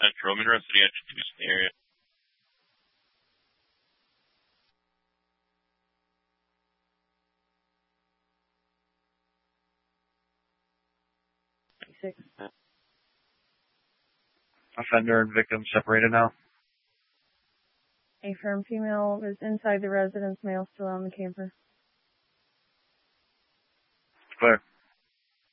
Central. I'm interested in the Tucson area. Offender and victim separated now. Affirm, female is inside the residence, male still on the camper. Clear.